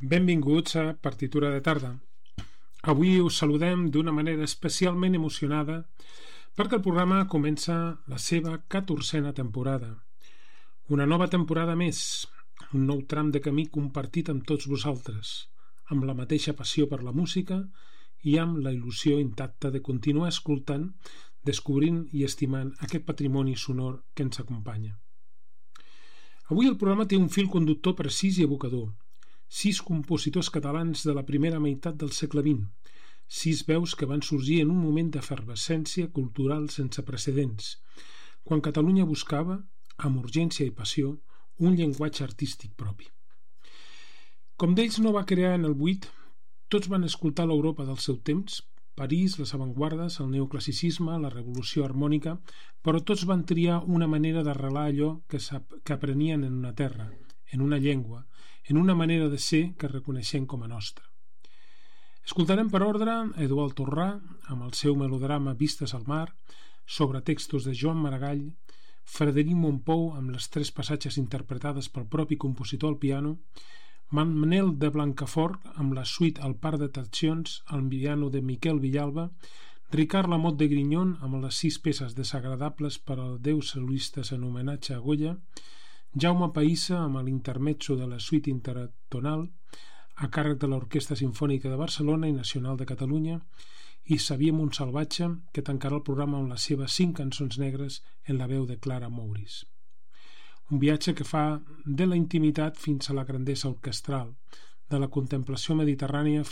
Benvinguts a Partitura de Tarda. Avui us saludem d'una manera especialment emocionada perquè el programa comença la seva 14a temporada. Una nova temporada més, un nou tram de camí compartit amb tots vosaltres, amb la mateixa passió per la música i amb la il·lusió intacta de continuar escoltant, descobrint i estimant aquest patrimoni sonor que ens acompanya. Avui el programa té un fil conductor precís i evocador. 6 compositors catalans de la primera meitat del segle XX, 6 veus que van sorgir en un moment d'efervescència cultural sense precedents, quan Catalunya buscava, amb urgència i passió, un llenguatge artístic propi. Com d'ells no va crear en el buit, tots van escoltar l'Europa del seu temps, París, les avantguardes, el neoclassicisme, la revolució harmònica, però tots van triar una manera d'arrelar allò que aprenien en una terra, en una llengua, en una manera de ser que reconeixem com a nostra. Escoltarem per ordre Eduard Torrà, amb el seu melodrama Vistes al mar, sobre textos de Joan Maragall, Frederic Mompou, amb les 3 passatges interpretades pel propi compositor al piano, Manel de Blancafort, amb la suite al par d'atraccions al piano de Miquel Villalba, Ricard Lamotte de Grignon, amb les 6 peces desagradables per als déus solistes en homenatge a Goya, Jaume Païssa amb l'intermezzo de la suite intertonal a càrrec de l'Orquestra Simfònica de Barcelona i Nacional de Catalunya i Xavier Montsalvatge, que tancarà el programa amb les seves 5 cançons negres en la veu de Clara Mouris. Un viatge que fa de la intimitat fins a la grandesa orquestral, de la contemplació mediterrània